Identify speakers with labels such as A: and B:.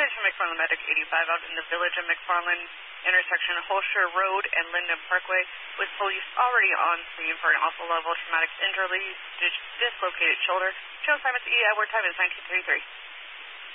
A: Attention McFarland Medic 85 out in the village of McFarland, intersection Holsher Road and Linden Parkway, with police already on scene for an awful level traumatic injury, dislocated shoulder. Joe Simons E. Edward, time is 1933.